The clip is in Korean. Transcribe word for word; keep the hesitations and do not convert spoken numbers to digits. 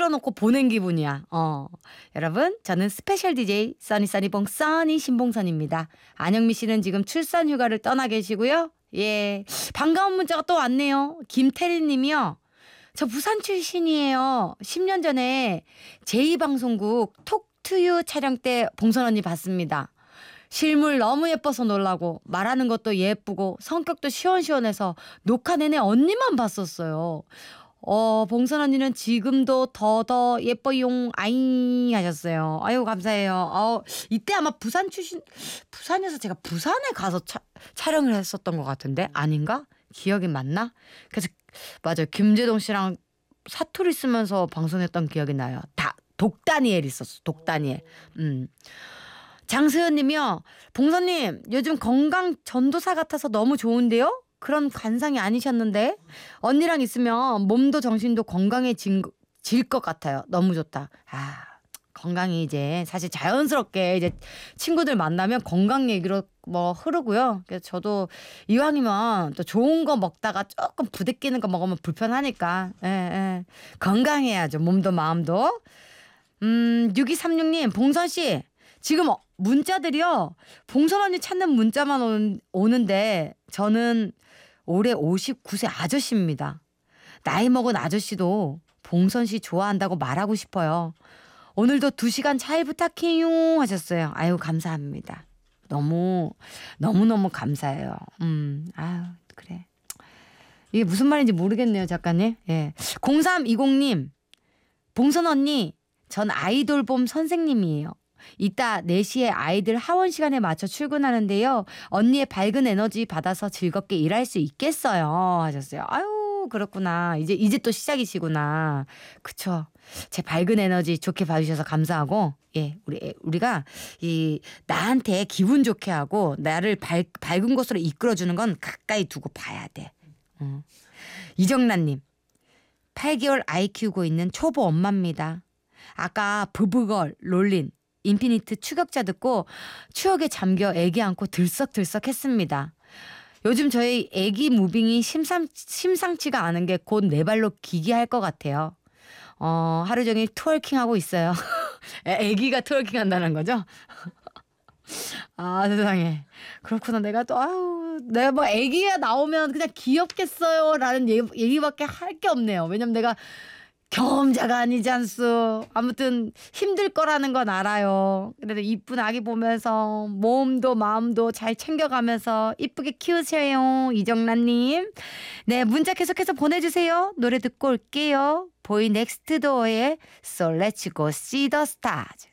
틀어놓고 보낸 기분이야. 어. 여러분, 저는 스페셜 디제이 써니써니봉 써니 신봉선입니다. 안영미 씨는 지금 출산 휴가를 떠나 계시고요. 예, 반가운 문자가 또 왔네요. 김태리 님이요. 저 부산 출신이에요. 십 년 전에 제이 방송국 톡투유 촬영 때 봉선 언니 봤습니다. 실물 너무 예뻐서 놀라고 말하는 것도 예쁘고 성격도 시원시원해서 녹화 내내 언니만 봤었어요. 어, 봉선 언니는 지금도 더더 예뻐용 아잉 하셨어요. 아유 감사해요. 어, 이때 아마 부산 출신 부산에서 제가 부산에 가서 차, 촬영을 했었던 것 같은데 아닌가? 기억이 맞나? 그래서 맞아요. 김재동 씨랑 사투리 쓰면서 방송했던 기억이 나요. 다 독다니엘 있었어. 독다니엘. 음. 장수현 님이요. 봉선님 요즘 건강 전도사 같아서 너무 좋은데요? 그런 관상이 아니셨는데 언니랑 있으면 몸도 정신도 건강해질 것 같아요. 너무 좋다. 아, 건강이 이제 사실 자연스럽게 이제 친구들 만나면 건강 얘기로 뭐 흐르고요. 그래서 저도 이왕이면 또 좋은 거 먹다가 조금 부대끼는 거 먹으면 불편하니까 예, 예. 건강해야죠. 몸도 마음도. 음, 육이삼육 님 봉선 씨 지금 문자들이요. 봉선 언니 찾는 문자만 오는, 오는데 저는 올해 오십구 세 아저씨입니다. 나이 먹은 아저씨도 봉선 씨 좋아한다고 말하고 싶어요. 오늘도 두 시간 잘 부탁해요 하셨어요. 아유 감사합니다. 너무 너무너무 감사해요. 음, 아유 그래. 이게 무슨 말인지 모르겠네요 작가님. 예. 공삼이공 님 봉선 언니 전 아이돌봄 선생님이에요. 이따 네 시에 아이들 하원 시간에 맞춰 출근하는데요. 언니의 밝은 에너지 받아서 즐겁게 일할 수 있겠어요 하셨어요. 아유 그렇구나. 이제 이제 또 시작이시구나. 그쵸. 제 밝은 에너지 좋게 봐주셔서 감사하고 예 우리 우리가 이 나한테 기분 좋게 하고 나를 밝, 밝은 곳으로 이끌어주는 건 가까이 두고 봐야 돼. 어. 이정란님 팔 개월 아이 키우고 있는 초보 엄마입니다. 아까 부부걸 롤린 인피니트 추격자 듣고 추억에 잠겨 애기 안고 들썩들썩 했습니다. 요즘 저희 애기 무빙이 심상, 심상치가 않은 게 곧 네 발로 기기할 것 같아요. 어, 하루 종일 트월킹하고 있어요. 애기가 트월킹 한다는 거죠? 아 세상에. 그렇구나. 내가 또 아유 내가 뭐 애기가 나오면 그냥 귀엽겠어요 라는 얘기, 얘기밖에 할 게 없네요. 왜냐면 내가 경험자가 아니지 않소. 아무튼 힘들 거라는 건 알아요. 그래도 이쁜 아기 보면서 몸도 마음도 잘 챙겨가면서 이쁘게 키우세요. 이정란님. 네 문자 계속해서 보내주세요. 노래 듣고 올게요. 보이 넥스트 도어의 So Let's Go See the Stars.